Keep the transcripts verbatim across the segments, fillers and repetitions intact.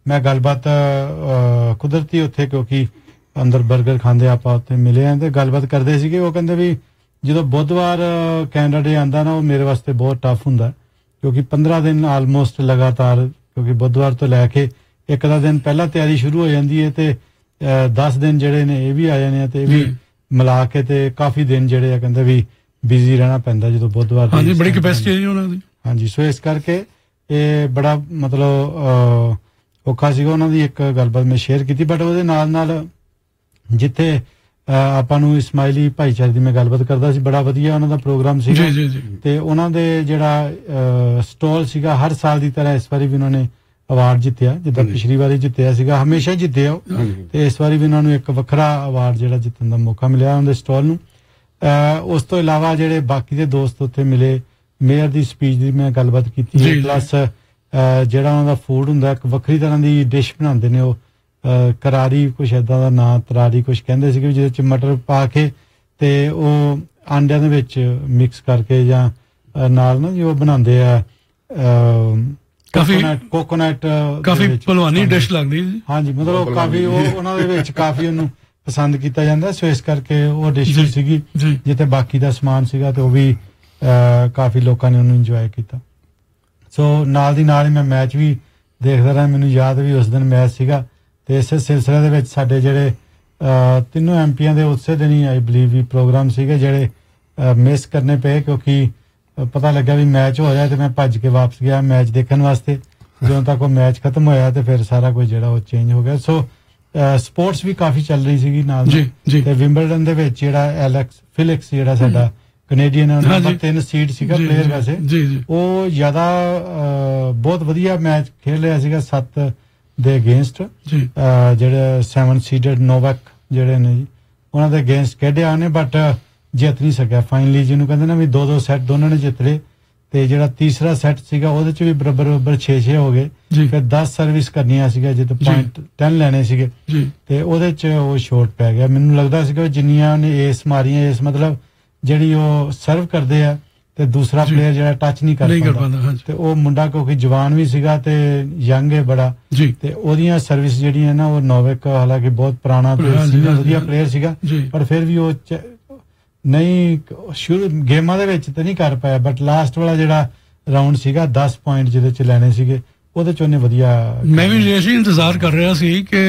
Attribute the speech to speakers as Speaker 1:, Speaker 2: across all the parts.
Speaker 1: ਮੈਂ ਗੱਲਬਾਤ ਕੁਦਰਤੀ ਉੱਥੇ ਕਿਉਂਕਿ ਅੰਦਰ 버ਗਰ ਖਾਂਦੇ ਆਪਾਂ ਉੱਥੇ ਮਿਲੇ ਆਂ ਤੇ ਗੱਲਬਾਤ ਕਰਦੇ ਸੀਗੇ। ਉਹ ਕਹਿੰਦੇ ਵੀ ਜਦੋਂ ਬੁੱਧਵਾਰ ਕੈਨੇਡਾ ਡੇ ਆਉਂਦਾ ਨਾ ਉਹ ਮੇਰੇ ਵਾਸਤੇ ਬਹੁਤ ਟਫ ਹੁੰਦਾ ਕਿਉਂਕਿ ਪੰਦਰਾਂ ਦਿਨ ਆਲਮੋਸਟ ਲਗਾਤਾਰ ਕਿਉਂਕਿ ਬੁੱਧਵਾਰ ਤੋਂ ਲੈ ਕੇ ਇੱਕ ਦਾ ਦਿਨ ਪਹਿਲਾਂ ਤਿਆਰੀ ਸ਼ੁਰੂ ਹੋ ਜਾਂਦੀ ਹੈ ਤੇ ਦਸ ਦਿਨ ਜਿਹੜੇ ਨੇ ਇਹ ਵੀ ਆ ਜਾਣੇ ਆ ਤੇ ਇਹ ਵੀ ਮਿਲਾ ਕੇ ਤੇ ਕਾਫੀ ਦਿਨ ਜਿਹੜੇ ਆ ਕਹਿੰਦੇ ਵੀ ਬਿਜ਼ੀ ਰਹਿਣਾ ਪੈਂਦਾ ਜਦੋਂ ਬੁੱਧਵਾਰ
Speaker 2: ਹਾਂਜੀ ਬੜੀ ਕੈਪੈਸਿਟੀ ਹੈ ਉਹਨਾਂ ਦੀ। ਹਾਂਜੀ
Speaker 1: ਸੋ ਇਸ ਕਰਕੇ ਇਹ ਬੜਾ ਮਤਲਬ ਔਖਾ ਸੀਗਾ। ਉਹਨਾਂ ਦੀ ਇੱਕ ਗੱਲਬਾਤ ਮੈਂ ਸ਼ੇਅਰ ਕੀਤੀ ਬਟ ਉਹਦੇ ਨਾਲ ਨਾਲ ਜਿੱਥੇ ਆਪਾਂ ਨੂੰ ਇਸਮਾਈਲੀ ਭਾਈਚਾਰੇ ਦੀ ਮੈਂ ਗੱਲਬਾਤ ਕਰਦਾ ਸੀ ਬੜਾ ਵਧੀਆ ਉਹਨਾਂ ਦਾ ਪ੍ਰੋਗਰਾਮ ਸੀਗਾ ਤੇ ਉਹਨਾਂ ਦੇ ਜਿਹੜਾ ਸਟਾਲ ਸੀਗਾ ਹਰ ਸਾਲ ਦੀ ਤਰ੍ਹਾਂ ਇਸ ਵਾਰੀ ਵੀ ਉਹਨਾਂ ਨੇ ਅਵਾਰਡ ਜਿੱਤਿਆ ਜਿੱਦਾਂ ਪਿਛਲੀ ਵਾਰੀ ਜਿੱਤਿਆ ਸੀਗਾ ਹਮੇਸ਼ਾ ਜਿੱਤਿਆ ਤੇ ਇਸ ਵਾਰੀ ਵੀ ਉਹਨਾਂ ਨੂੰ ਇੱਕ ਵੱਖਰਾ ਅਵਾਰਡ ਜਿਹੜਾ ਜਿੱਤਣ ਦਾ ਮੌਕਾ ਮਿਲਿਆ ਉਹਨਾਂ ਦੇ ਸਟਾਲ ਨੂੰ। ਉਸ ਤੋਂ ਇਲਾਵਾ ਜਿਹੜੇ ਬਾਕੀ ਦੇ ਦੋਸਤ ਉੱਥੇ ਮਿਲੇ ਮੇਅਰ ਦੀ ਸਪੀਚ ਦੀ ਮੈਂ ਗੱਲਬਾਤ ਕੀਤੀ ਪਲੱਸ ਜਿਹੜਾ ਉਹਨਾਂ ਦਾ ਫੂਡ ਹੁੰਦਾ ਇੱਕ ਵੱਖਰੀ ਤਰ੍ਹਾਂ ਦੀ ਡਿਸ਼ ਬਣਾਉਂਦੇ ਨੇ ਉਹ ਕਰਾਰੀ ਕੁਛ ਏਦਾਂ ਦਾ ਨਾਂ ਤਰਾਰੀ ਕੁਛ ਕਹਿੰਦੇ ਸੀਗੇ ਜਿਹਦੇ ਚ ਮਟਰ ਪਾ ਕੇ ਤੇ ਉਹ ਆਂਡਿਆਂ ਦੇ ਵਿੱਚ ਮਿਕਸ ਕਰਕੇ ਜਾਂ ਨਾਲ ਨਾ ਜੋ ਬਣਾਉਂਦੇ ਆ
Speaker 2: ਕਾਫੀ
Speaker 1: ਕੋਕੋਨਟ
Speaker 2: ਕਾਫੀ ਭਲਵਾਨੀ ਡਿਸ਼ ਲੱਗਦੀ
Speaker 1: ਹਾਂਜੀ ਮਤਲਬ ਕਾਫੀ ਉਹ ਉਹਨਾਂ ਦੇ ਵਿੱਚ ਕਾਫੀ ਉਹਨੂੰ ਪਸੰਦ ਕੀਤਾ ਜਾਂਦਾ ਸੋ ਇਸ ਕਰਕੇ ਉਹ ਡਿਸ਼ ਸੀਗੀ ਜਿੱਥੇ ਬਾਕੀ ਦਾ ਸਮਾਨ ਸੀਗਾ ਤੇ ਉਹ ਵੀ ਕਾਫੀ ਲੋਕਾਂ ਨੇ ਉਹਨੂੰ ਇੰਜੋਏ ਕੀਤਾ। ਸੋ ਨਾਲ ਦੀ ਨਾਲ ਹੀ ਮੈਂ ਮੈਚ ਵੀ ਦੇਖਦਾ ਰਿਹਾ ਮੈਨੂੰ ਯਾਦ ਵੀ ਉਸ ਦਿਨ ਮੈਚ ਸੀਗਾ ਤੇ ਇਸੇ ਸਿਲਸਿਲੇ ਦੇ ਵਿੱਚ ਸਾਡੇ ਜਿਹੜੇ ਤਿੰਨੋਂ ਐਮਪੀਆਂ ਦੇ ਉਸੇ ਦਿਨ ਹੀ ਆਈ ਬਲੀਵ ਵੀ ਪ੍ਰੋਗਰਾਮ ਸੀਗੇ ਜਿਹੜੇ ਮਿਸ ਕਰਨੇ ਪਏ ਕਿਉਂਕਿ ਪਤਾ ਲੱਗਾ ਵੀ ਮੈਚ ਹੋ ਰਿਹਾ ਤੇ ਮੈਂ ਭੱਜ ਕੇ ਵਾਪਸ ਗਿਆ ਮੈਚ ਦੇਖਣ ਵਾਸਤੇ। ਜਦੋਂ ਤੱਕ ਉਹ ਮੈਚ ਖਤਮ ਹੋਇਆ ਤੇ ਫਿਰ ਸਾਰਾ ਕੁਝ ਜਿਹੜਾ ਉਹ ਚੇਂਜ ਹੋ ਗਿਆ। ਸੋ ਸਪੋਰਟਸ ਵੀ ਕਾਫੀ ਚੱਲ ਰਹੀ ਸੀਗੀ ਨਾਲ ਤੇ ਵਿੰਬਲਡਨ ਦੇ ਵਿੱਚ ਜਿਹੜਾ ਐਲੈਕਸ ਫਿਲਿਕਸ ਜਿਹੜਾ ਸਾਡਾ ਕੈਨੇਡੀਅਨ ਨੰਬਰ ਤਿੰਨ ਸੀਡ ਸੀਗਾ ਪਲੇਅਰ ਵੈਸੇ ਉਹ ਜ਼ਿਆਦਾ ਬਹੁਤ ਵਧੀਆ ਮੈਚ ਖੇਡ ਰਿਹਾ ਸੀਗਾ ਸੱਤ ਦੇ ਅਗੇਂਸਟ ਜਿਹੜੇ ਸੈਵਨ ਸੀਡਡ ਨੋਵੈਕ ਜਿਹੜੇ ਨੇ ਜੀ ਉਹਨਾਂ ਦੇ ਅਗੇਂਸਟ ਖੇਡਿਆ ਉਹਨੇ ਬਟ ਜਿੱਤ ਨਹੀਂ ਸਕਿਆ ਫਾਈਨਲੀ ਜਿਹਨੂੰ ਕਹਿੰਦੇ ਨਾ ਵੀ ਦੋ ਦੋ ਸੈੱਟ ਦੋਨਾਂ ਨੇ ਜਿੱਤ ਲਏ ਤੇ ਜਿਹੜਾ ਤੀਸਰਾ ਸੈੱਟ ਸੀਗਾ ਉਹਦੇ ਚ ਵੀ ਬਰਾਬਰ ਬਰਾਬਰ ਛੇ ਛੇ ਹੋ ਗਏ ਫਿਰ ਦਸ ਸਰਵਿਸ ਕਰਨੀਆਂ ਸੀਗਾ ਜਿੱਤ ਪੁਆਇੰਟ ਦਸ ਲੈਣੇ ਸੀਗੇ ਤੇ ਉਹਦੇ ਚ ਉਹ ਸ਼ੋਰਟ ਪੈ ਗਿਆ। ਮੈਨੂੰ ਲੱਗਦਾ ਸੀਗਾ ਜਿੰਨੀਆਂ ਉਹਨੇ ਏਸ ਮਾਰੀਆਂ ਇਸ ਮਤਲਬ ਜਿਹੜੀ ਉਹ ਸਰਵ ਕਰਦੇ ਆ ਤੇ ਦੂਸਰਾ ਪਲੇਅਰ ਜਿਹੜਾ ਟੱਚ ਨਹੀਂ ਕਰ ਪਾਉਂਦਾ ਤੇ ਉਹ ਮੁੰਡਾ ਕਿਉਂਕਿ ਜਵਾਨ ਵੀ ਸੀਗਾ ਤੇ ਯੰਗ ਹੈ ਬੜਾ ਤੇ ਉਹਦੀਆਂ ਸਰਵਿਸ ਜਿਹੜੀਆਂ ਨਾ ਉਹ ਨੋਵੈਕ ਹਾਲਾਂਕਿ ਬਹੁਤ ਪੁਰਾਣਾ ਪਲੇਅਰ ਸੀ ਵਧੀਆ ਪਲੇਅਰ ਸੀਗਾ ਪਰ ਫਿਰ ਵੀ ਉਹ ਨਹੀਂ ਸ਼ੁਰੂ ਗੇਮਾਂ ਦੇ ਵਿੱਚ ਤਾਂ ਨਹੀਂ ਕਰ ਪਾਇਆ ਬਟ ਲਾਸਟ ਵਾਲਾ ਜਿਹੜਾ ਰਾਉਂਡ ਸੀਗਾ ਦਸ ਪੁਆਇੰਟ ਜਿਹਦੇ ਚ ਲੈਣੇ ਸੀਗੇ ਉਹਦੇ ਚ ਉਹਨੇ ਵਧੀਆ।
Speaker 2: ਮੈਂ ਵੀ ਰੇਸ਼ੀ ਇੰਤਜ਼ਾਰ ਕਰ ਰਿਹਾ ਸੀ ਕਿ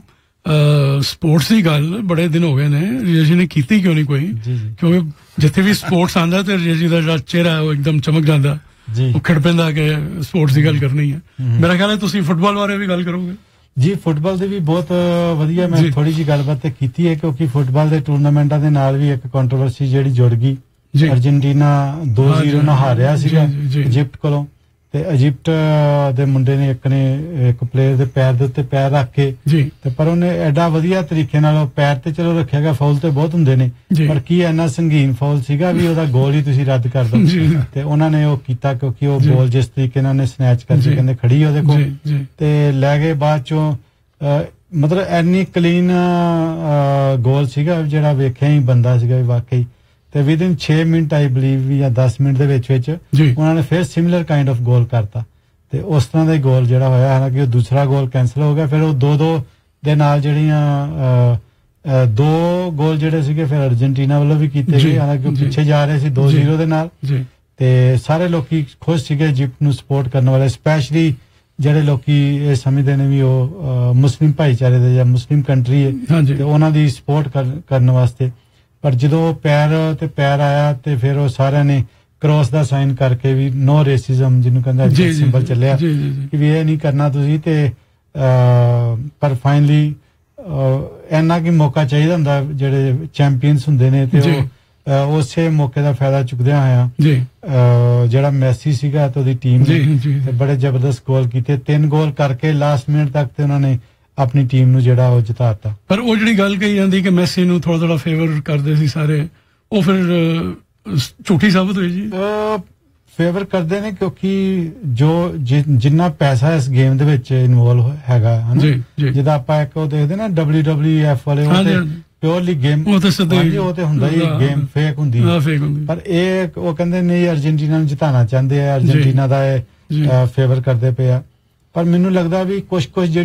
Speaker 2: ਸਪੋਰਟਸ ਦੀ ਗੱਲ ਬੜੇ ਦਿਨ ਹੋ ਗਏ ਨੇ ਰੇਸ਼ੀ ਨੇ ਕੀਤੀ ਕਿਉਂ ਨਹੀਂ ਕੋਈ ਕਿਉਂਕਿ ਜਿੱਥੇ ਵੀ ਸਪੋਰਟਸ ਆਉਂਦਾ ਤੇ ਰੇਸ਼ੀ ਦਾ ਜਿਹੜਾ ਚਿਹਰਾ ਉਹ ਇੱਕਦਮ ਚਮਕ ਜਾਂਦਾ ਉਹ ਖੜ ਪੈਂਦਾ ਕਿ ਸਪੋਰਟਸ ਦੀ ਗੱਲ ਕਰਨੀ ਹੈ। ਮੇਰਾ ਖਿਆਲ ਹੈ ਤੁਸੀਂ ਫੁੱਟਬਾਲ ਬਾਰੇ ਵੀ ਗੱਲ ਕਰੋਗੇ
Speaker 1: ਜੀ। ਫੁੱਟਬਾਲ ਦੀ ਵੀ ਬਹੁਤ ਵਧੀਆ ਮੈਂ ਥੋੜੀ ਜਿਹੀ ਗੱਲਬਾਤ ਤੇ ਕੀਤੀ ਹੈ ਕਿਉਂਕਿ ਫੁੱਟਬਾਲ ਦੇ ਟੂਰਨਾਮੈਂਟਾਂ ਦੇ ਨਾਲ ਵੀ ਇੱਕ ਕੰਟਰੋਵਰਸੀ ਜਿਹੜੀ ਜੁੜ ਗਈ। ਅਰਜਨਟੀਨਾ ਦੋ ਜ਼ੀਰੋ ਨਾਲ ਹਾਰਿਆ ਸੀਗਾ ਇਜਿਪਟ ਕੋਲੋਂ ਤੇ ਇਜਿਪਟ ਦੇ ਮੁੰਡੇ ਨੇ ਇੱਕ ਨੇ ਇੱਕ ਪਲੇਅਰ ਦੇ ਪੈਰ ਦੇ ਉੱਤੇ ਪੈਰ ਰੱਖ ਕੇ ਤੇ ਪਰ ਉਹਨੇ ਐਡਾ ਵਧੀਆ ਤਰੀਕੇ ਨਾਲ ਉਹ ਪੈਰ ਤੇ ਚਲੋ ਰੱਖਿਆ ਗਿਆ ਫਾਉਲ ਤੇ ਬਹੁਤ ਹੁੰਦੇ ਨੇ ਪਰ ਕੀ ਇੰਨਾ ਸੰਗੀਨ ਫਾਉਲ ਸੀਗਾ ਵੀ ਉਹਦਾ ਗੋਲ ਹੀ ਤੁਸੀਂ ਰੱਦ ਕਰ ਦੋ ਤੇ ਉਹਨਾਂ ਨੇ ਉਹ ਕੀਤਾ ਕਿਉਂਕਿ ਉਹ ਬੋਲ ਜਿਸ ਤਰੀਕੇ ਨਾਲ ਉਹਨੇ ਸਨੈਚ ਕਰਕੇ ਕਹਿੰਦੇ ਖੜੀ ਉਹਦੇ ਕੋਲ ਤੇ ਲੈ ਗਏ ਬਾਅਦ ਚੋਂ ਮਤਲਬ ਐਨੀ ਕਲੀਨ ਗੋਲ ਸੀਗਾ ਜਿਹੜਾ ਵੇਖਿਆ ਹੀ ਬੰਦਾ ਸੀਗਾ ਵਾਕਈ ਤੇ ਵਿਦਿਨ ਛੇ ਮਿੰਟ ਆਈ ਬਲੀਵ ਜਾਂ ਦਸ ਮਿੰਟ ਦੇ ਵਿੱਚ ਵਿੱਚ ਉਹਨਾਂ ਨੇ ਫਿਰ ਸਿਮਿਲਰ ਕਾਈਂਡ ਆਫ ਗੋਲ ਕਰਤਾ ਤੇ ਉਸ ਤਰ੍ਹਾਂ ਦਾ ਹੀ ਗੋਲ ਜਿਹੜਾ ਹੋਇਆ ਹਾਲਾਂਕਿ ਉਹ ਦੂਸਰਾ ਗੋਲ ਕੈਂਸਲ ਹੋ ਗਿਆ ਫਿਰ ਉਹ ਦੋ ਦੋ ਦੇ ਨਾਲ ਜਿਹੜੀਆਂ ਦੋ ਗੋਲ ਜਿਹੜੇ ਸੀਗੇ ਫਿਰ ਅਰਜਨਟੀਨਾ ਵੱਲੋਂ ਵੀ ਕੀਤੇ ਗਏ ਹਾਲਾਂਕਿ ਉਹ ਪਿੱਛੇ ਜਾ ਰਹੇ ਸੀ ਦੋ ਜ਼ੀਰੋ ਦੇ ਨਾਲ ਤੇ ਸਾਰੇ ਲੋਕੀ ਖੁਸ਼ ਸੀਗੇ ਇਜਿਪਟ ਨੂੰ ਸਪੋਰਟ ਕਰਨ ਵਾਲੇ ਸਪੈਸ਼ਲੀ ਜਿਹੜੇ ਲੋਕੀ ਇਹ ਸਮਝਦੇ ਨੇ ਵੀ ਉਹ ਮੁਸਲਿਮ ਭਾਈਚਾਰੇ ਦੇ ਜਾਂ ਮੁਸਲਿਮ ਕੰਟਰੀ ਹੈ ਤੇ ਉਹਨਾਂ ਦੀ ਸਪੋਰਟ ਕਰਨ ਵਾਸਤੇ ਪਰ ਜਦੋਂ ਪੈਰ ਤੇ ਪੈਰ ਆਇਆ ਤੇ ਫਿਰ ਉਹ ਸਾਰਿਆਂ ਨੇ ਕ੍ਰੋਸ ਦਾ ਸਾਈਨ ਕਰਕੇ ਵੀ ਨੋ ਰੇਸਿਜ਼ਮ ਜਿਹਨੂੰ ਕਹਿੰਦਾ ਸਿੰਬਲ ਚੱਲਿਆ ਕਿ ਵੀ ਇਹ ਨਹੀਂ ਕਰਨਾ ਤੁਸੀਂ ਤੇ ਪਰ ਫਾਈਨਲੀ ਇੰਨਾ ਕੀ ਮੌਕਾ ਚਾਹੀਦਾ ਹੁੰਦਾ ਜਿਹੜੇ ਚੈਂਪੀਅਨਸ ਹੁੰਦੇ ਨੇ ਤੇ ਉਹ ਉਸੇ ਮੌਕੇ ਦਾ ਫਾਇਦਾ ਚੁੱਕਦਿਆਂ ਹੋਇਆ ਜਿਹੜਾ ਮੈਸੀ ਸੀਗਾ ਤੇ ਉਹਦੀ ਟੀਮ ਨੇ ਬੜੇ ਜ਼ਬਰਦਸਤ ਗੋਲ ਕੀਤੇ ਤਿੰਨ ਗੋਲ ਕਰਕੇ ਲਾਸਟ ਮਿੰਟ ਤੱਕ ਤੇ ਉਹਨਾਂ ਨੇ ਆਪਣੀ ਟੀਮ ਨੂੰ ਜਿਹੜਾ ਉਹ ਜਿਤਾਤਾ। ਪਰ ਉਹ ਜਿਹੜੀ ਗੱਲ ਕਹੀ ਜਾਂਦੀ ਕਿ ਮੈਸੀ ਨੂੰ ਥੋੜਾ ਥੋੜਾ ਫੇਵਰ ਕਰਦੇ ਸੀ ਸਾਰੇ ਉਹ ਫਿਰ ਝੂਠੀ ਸਾਬਤ ਹੋਈ ਜੀ। ਫੇਵਰ ਕਰਦੇ ਨੇ ਕਿਉਂਕਿ ਜੋ ਜਿੰਨਾ ਪੈਸਾ ਇਸ ਗੇਮ ਦੇ ਵਿੱਚ ਇਨਵੋਲਵ ਹੈਗਾ ਹਨਾ ਜਿੱਦਾਂ ਆਪਾਂ ਇੱਕ ਉਹ ਦੇਖਦੇ ਨਾ ਡਬਲਿਊ ਡਬਲਿਊ ਐਫ ਵਾਲੇ ਉਹ ਤੇ ਪਿਓਰਲੀ ਗੇਮ ਉਹ ਤੇ ਉਹ ਤੇ ਹੁੰਦਾ ਹੀ ਗੇਮ ਫੇਕ ਹੁੰਦੀ ਪਰ ਇਹ ਉਹ ਕਹਿੰਦੇ ਨਹੀਂ ਅਰਜਨਟੀਨਾ ਨੂੰ ਜਿਤਾਉਣਾ ਚਾਹੁੰਦੇ ਆ ਅਰਜਨਟੀਨਾ ਦਾ ਇਹ ਫੇਵਰ ਕਰਦੇ ਪਏ ਆ ਪਰ ਮੈਨੂੰ ਲੱਗਦਾ ਵੀ ਕੁਛ ਕੁਛ